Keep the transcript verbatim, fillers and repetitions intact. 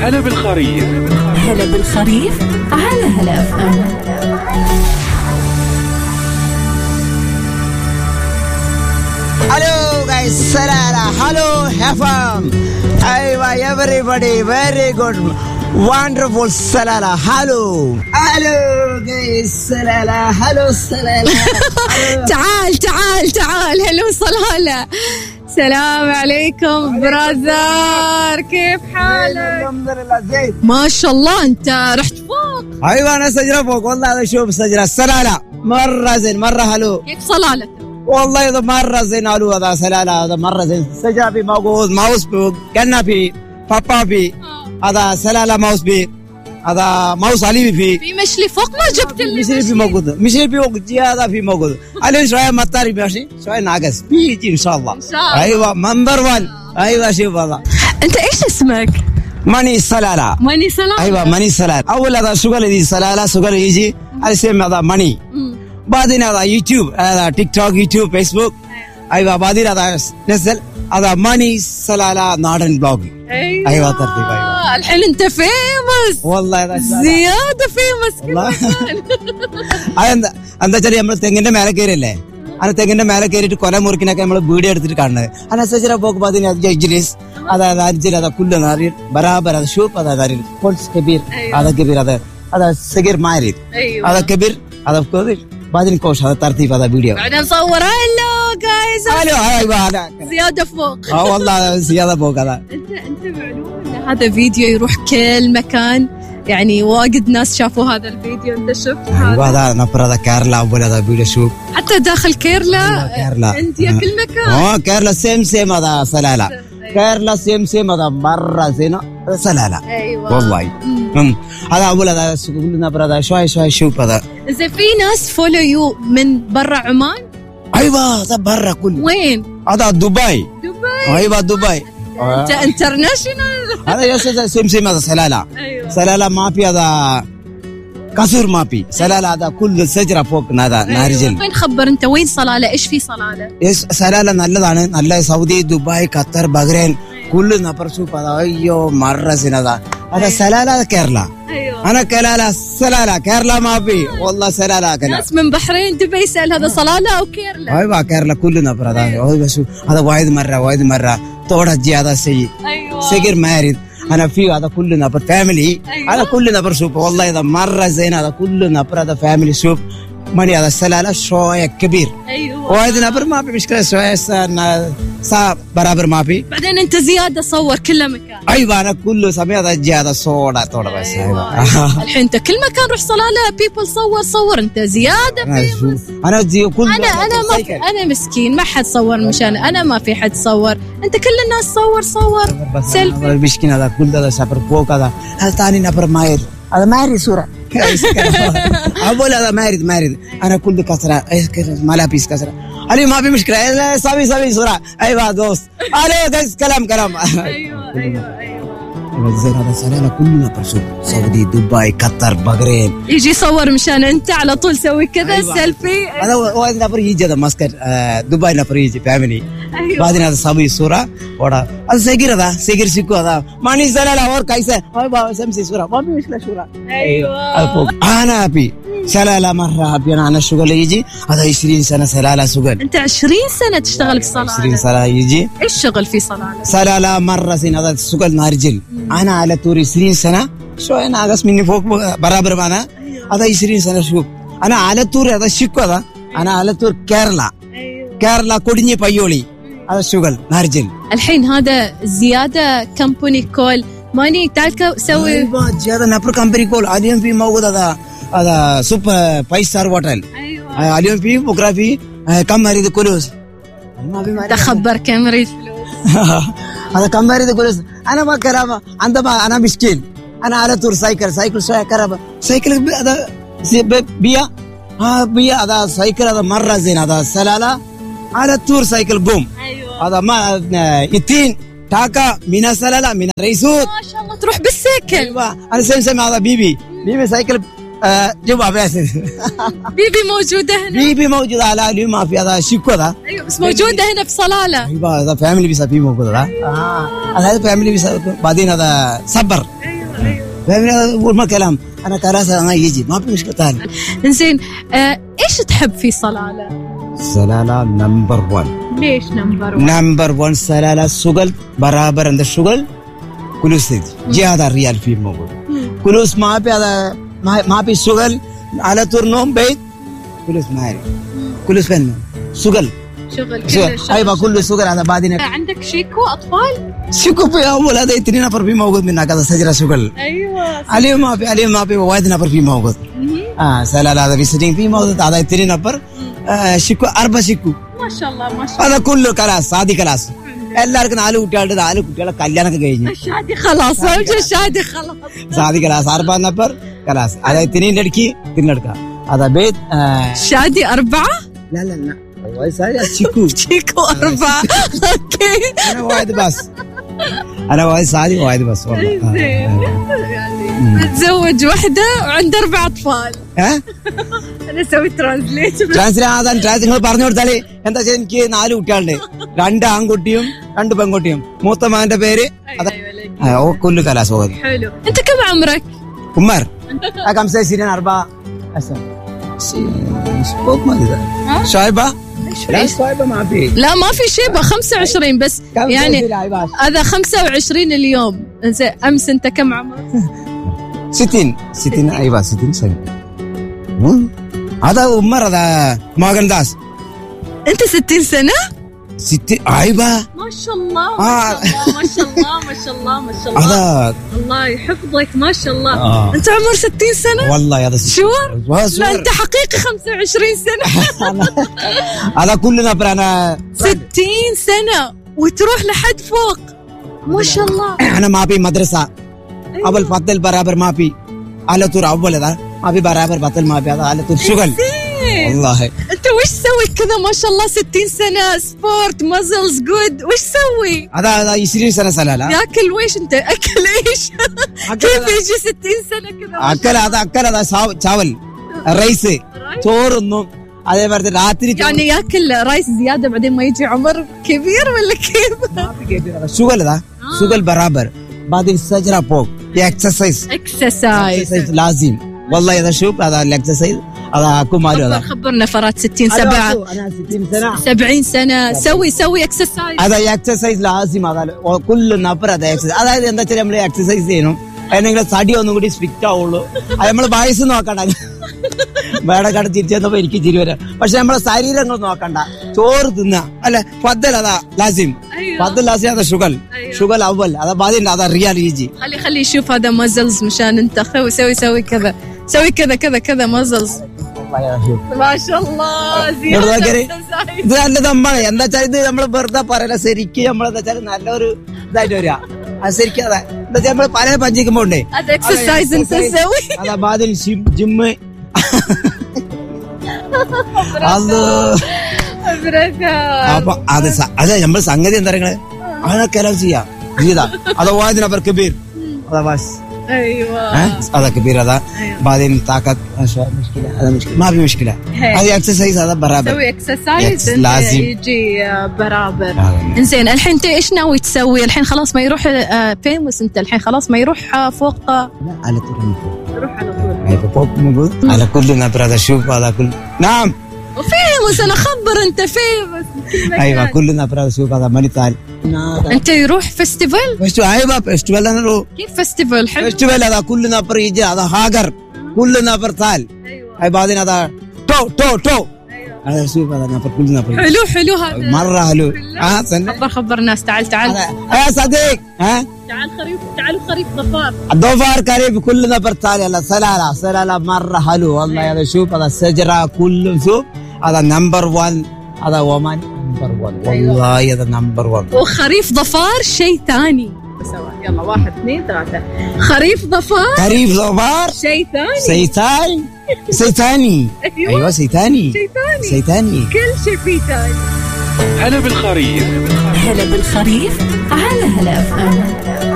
هلا بالخريف. هلا بالخريف على هلا اف ام. Hello guys, Salala. Hello F M. Aywa, everybody, very good, wonderful Salala. Hello. Hello guys, Salala. Hello Salala. تعال تعال تعال. هلو صلالة. السلام عليكم براذر، كيف حالك؟ الحمد لله زين ما شاء الله. انت رحت فوق. ايوه انا سجرة فوق والله. هذا شوف سجرة سلالة مرة زين مرة حلو. كيف صلالة؟ والله هذا مرة زين حلو. هذا سلالة هذا مرة زين. سجرة في موجود، ماوس في كنا في بابا في هذا سلالة ماوس في هذا ماوس علي في في مشلي فوق. ما جبت اللي مشلي في موجود. مشلي في فوق هذا في موجود. عليه شوية مطاري ماشي شوية ناقص بيجي إن شاء الله. إن شاء الله. أيوة نمبر وان. أيوة شوف هذا. انت ايش اسمك؟ ماني سلالة. ماني سلالة. أيوة ماني سلالة. أول هذا شغل دي سلالة شغل يجي على سيم هذا ماني. بعدين هذا يوتيوب هذا تيك توك يوتيوب فيسبوك. أيوة بعدين هذا نزل هذا ماني سلالة نادن بلوج. أيوة. أيوة ترتيب. أيوة الحين انت فيمس والله هذا زيادة فيمس والله. أنا أنا جري أمر تيجينا ماله كيرله. أنا تيجينا ماله كيري تكونا موركينا كمل بودي أرتري كارنا. أنا سجرا فوق بعدين هذا جيلس هذا هذا جيل هذا كله ناري برابر هذا شوف هذا ناري فولس كبير. هذا كبير هذا هذا سجر مايريد. هذا كبير هذا كبير. بعدين كوش هذا ترتيب هذا فيديو. بعدين صور. هلو جايز. هلو أيوة هذا زيادة فوق. آه والله زيادة فوق هذا. انت انت معلوم ان هذا فيديو يروح كل مكان، يعني واجد ناس شافوا هذا الفيديو. انت شفت هذا؟ أيوة هذا نفر هذا كيرلا ولا هذا فيديو شوف. حتى داخل كيرلا. كيرلا. انت يا كل مكان. آه كيرلا سيم سيم هذا سلالة. كيرلا سيم سيم هذا مرة زينة سلالة. ايوه والله. امم هذا أول هذا كلنا برا شوي شوي شوف هذا. إذا في ناس فولو يو من برا عمان. أيوة هذا برا كله. وين؟ هذا دبي. دبي. أيوة دبي. انت انترناشونال. هذا يا سيم سيم هذا سلالة. أيوة. سلالة ما في هذا كسر ما في سلالة هذا كل سجرة فوق هذا نارجل. وين خبر انت وين صلالة؟ ايش في صلالة؟ إيش سلالة نلا دانه نلا سعودي دبي قطر بحرين كل نفر شوف هذا. أيوة مرة زين هذا. هذا سلالة كيرلا. أيوة. أنا كيرلا سلالة كيرلا ما في والله سلالة كيرلا. ناس من بحرين دبي يسأل هذا صلالة أو كيرلا. أيوة كيرلا كل نفر هذا. أيوة بس هذا واحد مرة واحد مرة توڑا زيادة سي. أيوة. سكر مارد. أنا في هذا كل نفر فاميلي. أيوة. هذا كل نفر شوف والله هذا مرة زين هذا كل نفر هذا فاميلي شوف ماني هذا سلالة شوية كبير. أيوة. واحد نفر ما في مشكلة شوية سا سا برابر ما في. بعدين أنت زيادة صور كل مكان. أيوة أنا كله سمي هذا زيادة صورة توڑا بس. أيوة. الحين أنت كل مكان روح صلالة بيبل صور صور. أنت زيادة فيمس. أنا زي كل أنا أنا ما في أنا مسكين ما حد صور مشان أنا ما في حد صور. أنت كل الناس صور صور سيلفي. مسكين هذا كل هذا سافر فوق هذا. هذا ثاني نفر ماير هذا ماير صورة. أقول هذا ماير ماير. أنا كل كسرة مالا بيس كسرة. علي ما في مشكلة. سامي سامي صورة. أيوة دوست. علي بس كلام كلام. أيوة أيوة أيوة. زين هذا سلالة كلنا برشوف سعودي دبي قطر بحرين يجي يصور مشان أنت على طول سوي كذا. أيوة. سيلفي. هذا واحد نفر يجي هذا ماسكر دبي نفر يجي فاميلي. أيوة. بعدين هذا صبي صورة ودا هذا سيجر هذا سيجر سيكو هذا ماني سلالة اور كيسة هاي بابا سمسي صورة ما في مشكلة صورة. أيوة. أنا أبي سلالة مرة أبي أنا أنا شغل يجي هذا عشرين سنة سلالة شغل. أنت عشرين سنة تشتغل في صلالة. عشرين سنة يجي. إيش شغل في صلالة؟ سلالة مرة زين هذا شغل نارجل. أنا على طول عشرين سنة شو أنا أقص مني فوق برابر معنا. هذا عشرين سنة شوف أنا على طول هذا شيكو هذا. أنا على طول كيرلا. كيرلا كودني بايولي هذا شغل نارجل. الحين هذا زيادة كمباني كول ماني تعال سوي. أيوة زيادة نبر كمباني كول اليوم في موجود هذا هذا سوبر فايف ستار هوتيل. أيوة. اليوم في بكرة في كم مريض كلوس. تخبر كم مريض فلوس. هذا كم مريض كلوس. أنا ما كرامة عندما أنا مسكين أنا على طول سايكل سايكل شوية كرامة سايكل هذا بيا ها بيا هذا سايكل هذا مرة زين هذا سلالة على طول سايكل بوم. أيوة. هذا ما يتين تاكا من سلالة من رئيسوت. ما شاء الله تروح بالسايكل. أيوة. أنا سيم سيم هذا بيبي بيبي سايكل جوا بس. بيبي موجودة هنا. بيبي موجودة على اليوم ما في هذا شيكو هذا. أيوة بس موجودة هنا في صلالة. أيوة هذا فاميلي بس في موجود هذا. آه هذا فاميلي بس بعدين هذا صبر. أيوة. فاهمين؟ اول ما كلام انا كراسه انا يجي ما في مشكله ثاني. إنزين آه إيش تحب في صلالة؟ سلالة نمبر ون. ليش نمبر ون؟ نمبر ون سلالة الشغل برابر عند الشغل كلوس تيجي جي هذا الريال فيه موجود. كلوس ما في هذا ما ما في شغل على تورنوم بيت كلوس ما هي كلوس فين شغل شغل شغل أيوة كله شغل هذا بعدين. عندك شيكو أطفال؟ شيكو في أول هذا اثنين نفر فيه موجود من هذا سجل شغل. أيوة. عليه ما في عليه ما في واحد نفر فيه موجود. آه سلالة هذا فيزيتنج فيه موجود هذا اثنين نفر. آه شيكو أربعة شيكو. ما شاء الله ما شاء الله. هذا كله كلاس سادي كلاس. എല്ലാവർക്കും നാല് കുട്ടികളുടെ നാല് കുട്ടികളെ കല്യാണമൊക്കെ കഴിഞ്ഞു. ഷാദി ഖലാസ് ഷാദി ഖലാസ് ഷാദി ഖലാസ് أربعة نفر خلاص هذا اثنين لड़की तीन लड़का هذا بيت شادي أربعة لا لا لا والله ساري شيكو شيكو أربعة اوكي انا واحد بس انا واحد ساري واحد بس والله متزوج وحده وعنده أربع أطفال. ها انا اسوي ترانسليت ട്രാൻസ്ലേറ്റ് ആദാൻ ട്രാൻസ്ലേറ്റ് പറഞ്ഞു കൊടുത്താലേ എന്താ വെച്ചാൽ എനിക്ക് നാല് കുട്ടികളുണ്ട് രണ്ട് ആൺകുട്ടിയും രണ്ട് പെൺകുട്ടിയും മൂത്ത മകന്റെ പേര് كله كلاس هو حلو. انت كم عمرك؟ عمر خمسة وعشرين أربعة فوق ما كذا شايبة لا شايبة ما في لا ما في شيبة خمسة وعشرين بس يعني هذا خمسة وعشرين اليوم. انزين امس انت كم عمرك؟ ستين ستين ايوه ستين سنة. هذا عمر هذا ماغن داس. انت ستين سنة؟ ستين ايوه ما شاء الله ما شاء الله ما شاء الله ما شاء الله هذا الله يحفظك ما شاء الله. آه. انت عمر ستين سنة؟ والله هذا شور؟ لا انت حقيقي خمسة وعشرين سنة. هذا كلنا برانا ستين سنة وتروح لحد فوق ما شاء الله. انا ما في مدرسة اول فضل برابر ما في على طول اول هذا ما في برابر بطل ما في هذا على طول شغل والله. انت وش سوي كذا ما شاء الله ستين سنة سبورت مازلز جود وش سوي؟ هذا هذا عشرين سنة سلالة. ياكل ويش انت اكل ايش؟ كيف يجي ستين سنة كذا؟ اكل هذا اكل هذا شاول الرئيس صور انه هذا برد راتري يعني ياكل رايس زيادة بعدين ما يجي عمر كبير ولا كيف؟ ما في كبير هذا شغل هذا شغل برابر بعدين سجرة فوق اكسرسايز اكسرسايز لازم والله هذا شوف هذا الاكسرسايز هذا اكو مالو هذا. خبرنا فرات ستين سبعة انا ستين سنة سبعين سنة سوي سوي اكسرسايز. هذا اكسرسايز لازم هذا كل نفر هذا اكسرسايز അതായത് എന്താ വെച്ചാൽ നമ്മൾ എക്സർസൈസ് ചെയ്യണം അതിനെങ്കിലും തടി ഒന്നും കൂടി സ്ട്രിക്റ്റ് ആവുള്ളൂ. അത് നമ്മൾ വയസ്സ് നോക്കണ്ട വേറെ കട തിരിച്ചപ്പോ എനിക്ക് ചിരി വരാം പക്ഷെ നമ്മളെ ശരീരങ്ങൾ നോക്കണ്ട ചോറ് തിന്ന അല്ലെ ഫദ്ദൽ അതാ ലാസിം فضل لازم هذا شغل شغل أول هذا بعدين هذا الريال يجي. خلي خلي يشوف هذا مازلز مشان انت سوي سوي سوي كذا سوي كذا كذا كذا مازلز ما شاء الله زيادة. ഇത് നല്ല നമ്മളെ എന്താ വെച്ചാൽ ഇത് നമ്മള് വെറുതെ പറയല ശരിക്കും നമ്മളെന്താ വെച്ചാൽ നല്ലൊരു ഇതായിട്ട് വരിക അത് ശരിക്കും അതാ എന്താ വെച്ചാൽ നമ്മള് പല പഞ്ചിക്കുമ്പോ ഉണ്ടേ അതാ ബാദിൽ ജിമ്മ് അപ്പൊ അത് അതെ നമ്മൾ സംഗതി എന്താ പറയുക അതൊക്കെ എല്ലാം ചെയ്യാം ചെയ്താ അതാ വായതിനപ്പർ കബീർ അതാ വാസ് ايوه هذا كبير هذا بعدين طاقة شوية مشكلة هذا مشكلة ما في مشكلة هذه اكسرسايز هذا برابر سوي اكسرسايز لازم يجي برابر. انزين الحين انت ايش ناوي تسوي الحين خلاص ما يروح فيموس انت الحين خلاص ما يروح فوق لا على طول يروح على طول هذا فوق موجود على كل نبرة هذا شوف هذا كل نعم وفيموس انا خبر انت فيموس ايوه كل نبرة شوف هذا ماني طال انت يروح فيستيفال فيستيفال ايوه فيستيفال انا رو كيف فيستيفال حلو فيستيفال هذا كل نبر يجي هذا هاجر كل نبر طال ايوه هاي بعدين هذا تو تو تو هذا شوف هذا نبر كل نبر حلو حلو هذا مرة حلو اه سنة خبر خبر الناس تعال تعال يا صديق ها تعال خريف تعالوا خريف ظفار الظفار قريب كل نبر طال يلا سلالة سلالة مرة حلو والله هذا شوف هذا الشجرة كله شوف هذا نمبر وان هذا ومان نمبر وان والله هذا نمبر وان وخريف ظفار شيء ثاني سوا يلا واحد اثنين ثلاثة خريف ظفار خريف ظفار شيء ثاني شيء ثاني شيء ثاني ايوه شيء ثاني شيء ثاني شيء ثاني كل شيء فيه ثاني. هلا بالخريف هلا بالخريف على هلا أف أم.